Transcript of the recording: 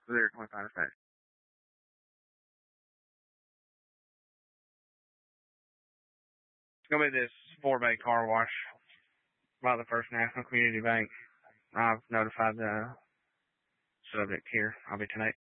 Lyric 25 effects. It's going to be this 4-bay car wash by the First National Community Bank. I've notified the subject here. I'll be tonight.